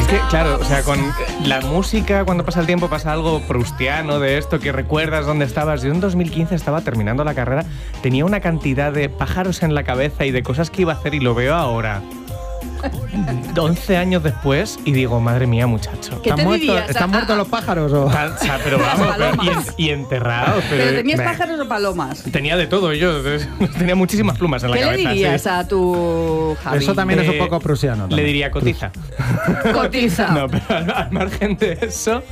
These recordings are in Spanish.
que, claro, o sea, con la música, cuando pasa el tiempo, pasa algo proustiano de esto, que recuerdas dónde estabas. Yo en 2015 estaba terminando la carrera, tenía una cantidad de pájaros en la cabeza y de cosas que iba a hacer, y lo veo ahora, 11 años después, y digo, madre mía, muchacho. ¿Están muertos los pájaros? ¿O? O sea, pero vamos, y enterrados. ¿Pero tenías pájaros o palomas? Tenía de todo yo, tenía muchísimas plumas en la cabeza. ¿Qué le dirías a tu Javi? Eso también es un poco prusiano. Le diría cotiza. Cotiza. No, pero al margen de eso,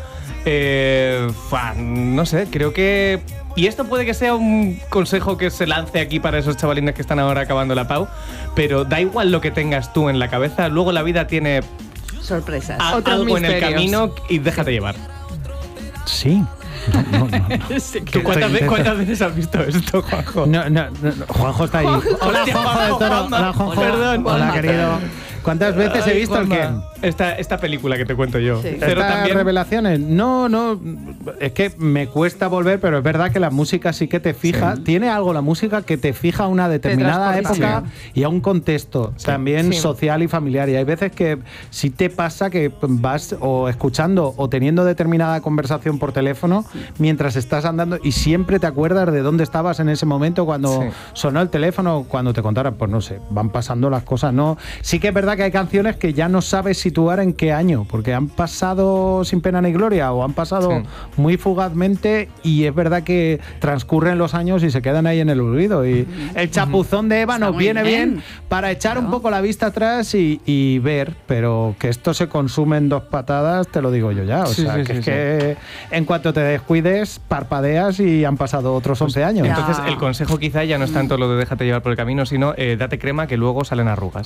no sé, creo que... Y esto puede que sea un consejo que se lance aquí para esos chavalines que están ahora acabando la PAU, pero da igual lo que tengas tú en la cabeza, luego la vida tiene sorpresas, algo misterios en el camino, y déjate llevar. Sí. No. ¿Tú cuántas veces has visto esto, Juanjo? No. Juanjo está ahí. Hola, Juanjo del Toro. Hola, Juanjo. Perdón. Hola, querido. ¿Cuántas veces he visto el qué? Esta película que te cuento yo. Sí. Pero ¿Estas también revelaciones? No. Es que me cuesta volver, pero es verdad que la música sí que te fija. Sí. Tiene algo la música que te fija a una determinada época y a un contexto también social y familiar. Y hay veces que sí te pasa que vas o escuchando o teniendo determinada conversación por teléfono mientras estás andando y siempre te acuerdas de dónde estabas en ese momento cuando sonó el teléfono, cuando te contaran. Pues no sé, van pasando las cosas. No, sí que es verdad que hay canciones que ya no sabes situar en qué año, porque han pasado sin pena ni gloria o han pasado muy fugazmente, y es verdad que transcurren los años y se quedan ahí en el olvido. Y el chapuzón de Ébano viene bien para echar un poco la vista atrás y ver, pero que esto se consume en 2 patadas, te lo digo yo ya. O sea, que en cuanto te descuides, parpadeas y han pasado otros 11 años. Entonces, el consejo quizá ya no es tanto lo de déjate llevar por el camino, sino date crema, que luego salen arrugas.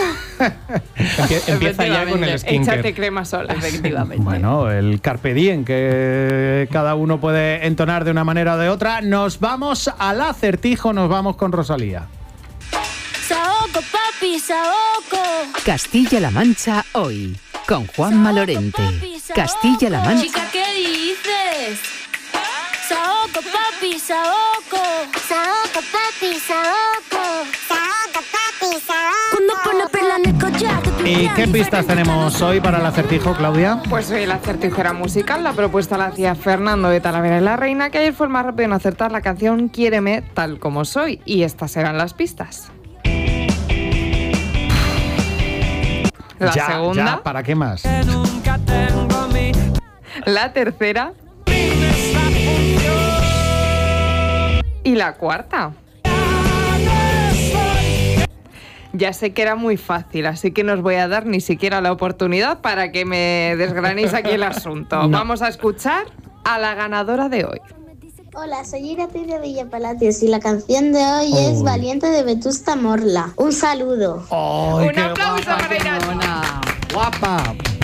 Empieza ya con el skincare. Échate crema sola. Efectivamente. Bueno, el carpe diem, que cada uno puede entonar de una manera o de otra. Nos vamos al acertijo, nos vamos con Rosalía. Saoco, papi, saoco. Castilla-La Mancha hoy, con Juanma Lorente. Castilla-La Mancha. Chica, ¿qué dices? Saoco, papi, saoco. Saoco, papi, saoco. Saoco, papi, saoco. Cuando pone perla en el collar. ¿Y qué pistas tenemos hoy para el acertijo, Claudia? Pues hoy el acertijo era musical. La propuesta la hacía Fernando de Talavera y la Reina, que ayer fue el más rápido en acertar la canción Quiéreme tal como soy. Y estas eran las pistas. La segunda. ¿Para qué más? La tercera. Y la cuarta. Ya sé que era muy fácil, así que no os voy a dar ni siquiera la oportunidad para que me desgranéis aquí el asunto. No. Vamos a escuchar a la ganadora de hoy. Hola, soy Irati de Villapalacios y la canción de hoy es Valiente de Vetusta Morla. Un saludo. Un aplauso para Irati. Guapa.